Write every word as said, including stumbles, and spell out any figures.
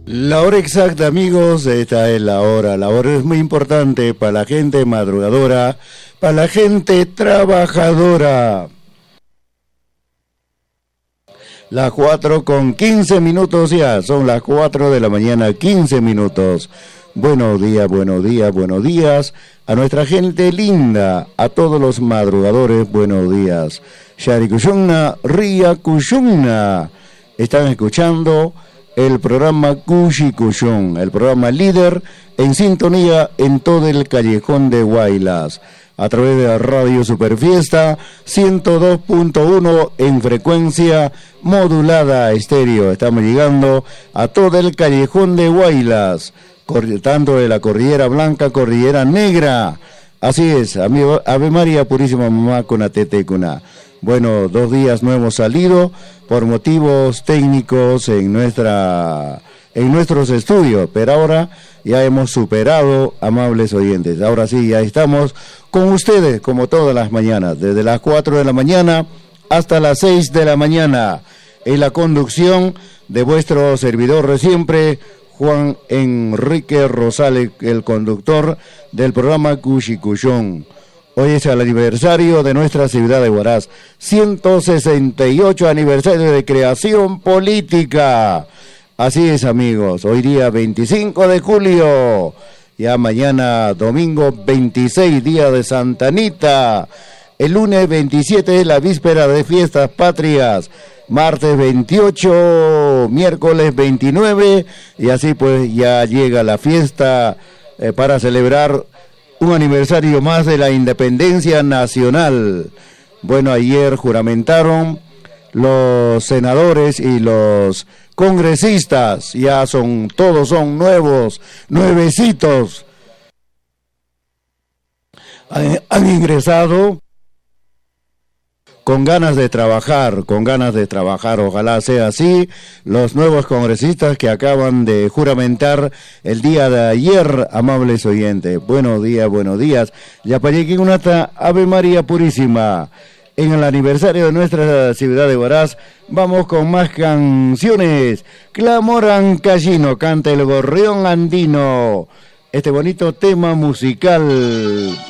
La hora exacta, amigos, esta es la hora. La hora es muy importante para la gente madrugadora, para la gente trabajadora. Las cuatro con quince minutos ya, son las cuatro de la mañana, quince minutos. Buenos días, buenos días, buenos días a nuestra gente linda, a todos los madrugadores, buenos días. Shari Kushunna, Ria Kushunna. Están escuchando el programa Kushi Kushun, el programa líder en sintonía en todo el callejón de Huaylas, a través de Radio Superfiesta ciento dos punto uno en frecuencia modulada estéreo. Estamos llegando a todo el callejón de Huaylas, tanto de la Cordillera Blanca, Cordillera Negra. Así es, amigo, Ave María Purísima Mamá Conatete Cuna. Bueno, dos días no hemos salido por motivos técnicos en nuestra en nuestros estudios, pero ahora ya hemos superado, amables oyentes. Ahora sí, ya estamos con ustedes como todas las mañanas, desde las cuatro de la mañana hasta las seis de la mañana, en la conducción de vuestro servidor de siempre, Juan Enrique Rosales, el conductor del programa Kushi Kushon. Hoy es el aniversario de nuestra ciudad de Huaraz, ciento sesenta y ocho aniversario de creación política. Así es, amigos, hoy día veinticinco de julio, ya mañana domingo veintiséis, día de Santa Anita, el lunes veintisiete es la víspera de fiestas patrias, martes veintiocho, miércoles veintinueve, y así pues ya llega la fiesta eh, para celebrar un aniversario más de la independencia nacional. Bueno, ayer juramentaron los senadores y los congresistas, ya son, todos son nuevos, nuevecitos. Han, han ingresado con ganas de trabajar, con ganas de trabajar, ojalá sea así, los nuevos congresistas que acaban de juramentar el día de ayer, amables oyentes. Buenos días, buenos días. Yapayequi Unata, Ave María Purísima. En el aniversario de nuestra ciudad de Huaraz, vamos con más canciones. Clamor Ancashino, canta el gorrión andino. Este bonito tema musical.